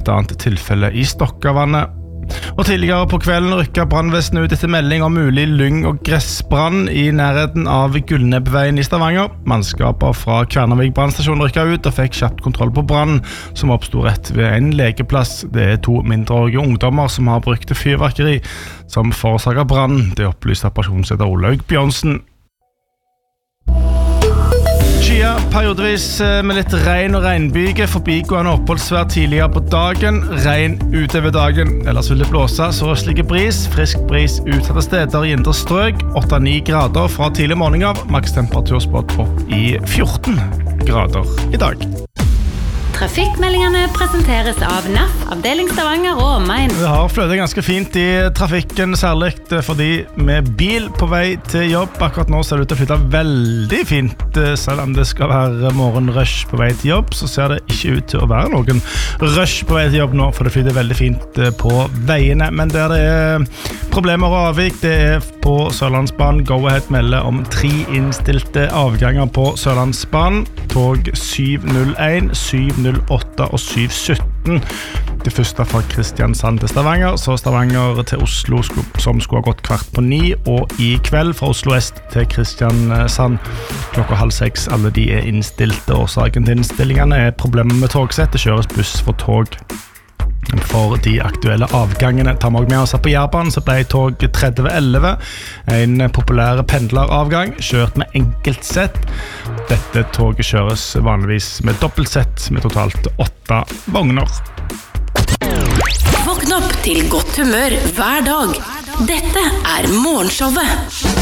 et annet tilfelle I Stokkavannet. Og tidligere på kvelden rykket brannvesenet ut etter melding om mulig lyng- og gressbrann I nærheten av Gullnebbveien I Stavanger. Mannskaper fra Kværnervik brannstasjon rykket ut og fikk kjapt kontroll på brann, som oppstod rett ved en legeplass. Det 2 mindreårige ungdommer som har brukt fyrverkeri som forårsaket brann. Det opplyste operasjonsleder Olaug Bjørnsen. Skia periodevis med litt regn og regnbyge, forbigående oppholdsvær tidligere på dagen, regn utover dagen, ellers vil det blåse, sørøstlig bris, frisk bris utsatte steder I indre strøk, 8-9 grader fra tidlig morgen av, makstemperatur spådd opp I 14 grader I dag. Trafikkmeldingene presenteres av NAF, avdeling Stavanger og omegn. Det har fløtet ganske fint I trafikken, særlig for de med bil på vei til jobb. Akkurat nå ser det ut til å flytte veldig fint, selv om det skal være morgenrush på vei til jobb, så ser det ikke ut til å være noen rush på vei til jobb nå, for det flytter veldig fint på veiene. Men der det problemer og avvik, det på Sørlandsbanen. Go-Ahead melder om 3 innstilte avganger på Sørlandsbanen. Tog 701, 708 og 717. Det første fra Kristiansand til Stavanger, så Stavanger til Oslo som skulle ha gått 7:15, og I kveld fra Oslo Est til Kristiansand 5:30. Alle de innstilte. Årsaken til innstillingene problemer med togsett. Det kjøres buss for tog for de aktuelle avgangene. Tar vi med oss på Jærbanen, så ble tog 3011 en populær pendleravgang, kjørt med enkeltsett. Dette toget kjøres vanligvis med dobbeltsett, med totalt 8 vogner. Våkn opp til godt humør hver dag. Dette Morgenshowet.